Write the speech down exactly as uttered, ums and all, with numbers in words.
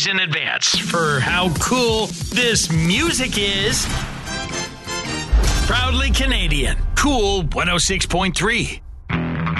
apologize in advance for how cool this music is. Proudly Canadian. Cool one oh six point three.